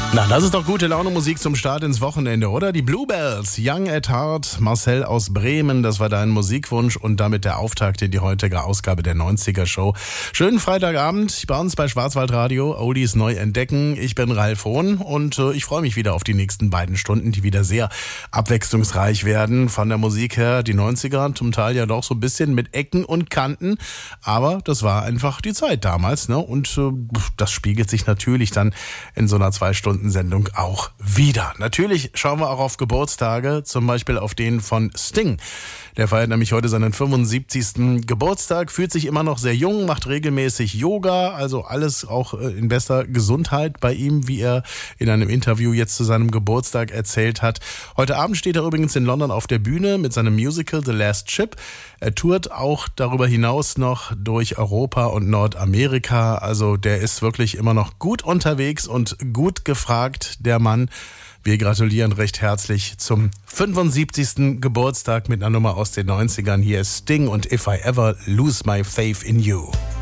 Na, das ist doch gute Laune Musik zum Start ins Wochenende, oder? Die Bluebells, Young at Heart, Marcel aus Bremen, das war dein Musikwunsch und damit der Auftakt in die heutige Ausgabe der 90er Show. Schönen Freitagabend bei uns bei Schwarzwaldradio, Oldies neu entdecken. Ich bin Ralf Hohn und ich freue mich wieder auf die nächsten beiden Stunden, die wieder sehr abwechslungsreich werden. Von der Musik her, die 90er, zum Teil ja doch so ein bisschen mit Ecken und Kanten, aber das war einfach die Zeit damals, ne? Und das spiegelt sich natürlich dann in so einer 2-Stunden-Sendung auch wieder. Natürlich schauen wir auch auf Geburtstage, zum Beispiel auf den von Sting. Der feiert nämlich heute seinen 75. Geburtstag, fühlt sich immer noch sehr jung, macht regelmäßig Yoga, also alles auch in bester Gesundheit bei ihm, wie er in einem Interview jetzt zu seinem Geburtstag erzählt hat. Heute Abend steht er übrigens in London auf der Bühne mit seinem Musical The Last Ship. Er tourt auch darüber hinaus noch durch Europa und Nordamerika, also der ist wirklich immer noch gut unterwegs und gut gefragt, der Mann. Wir gratulieren recht herzlich zum 75. Geburtstag mit einer Nummer aus den 90ern. Hier ist Sting und If I Ever Lose My Faith in You.